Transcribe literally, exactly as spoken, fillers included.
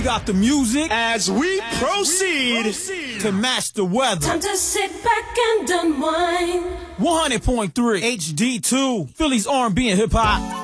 got the music as we proceed to match the weather. Time to sit back and unwind. one hundred point three H D two, Philly's R and B and hip hop.